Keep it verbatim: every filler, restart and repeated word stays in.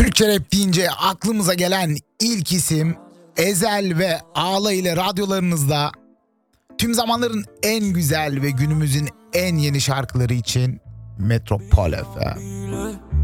Türkçe rap deyince aklımıza gelen ilk isim Ezel ve Ağla ile radyolarınızda. Tüm zamanların en güzel ve günümüzün en yeni şarkıları için Metropol F M.